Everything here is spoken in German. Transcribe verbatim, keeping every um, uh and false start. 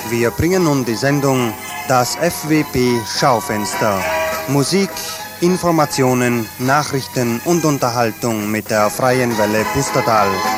Wir bringen nun die Sendung Das F W P Schaufenster. Musik, Informationen, Nachrichten und Unterhaltung mit der Freien Welle Pustertal.